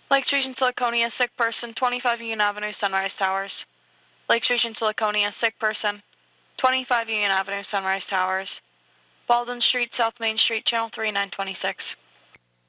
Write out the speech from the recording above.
Lakes Region Siliconia, sick person, 25 Union Avenue, Sunrise Towers. Lakes Region Siliconia, sick person, 25 Union Avenue, Sunrise Towers. Baldwin Street, South Main Street, Channel 3, 926.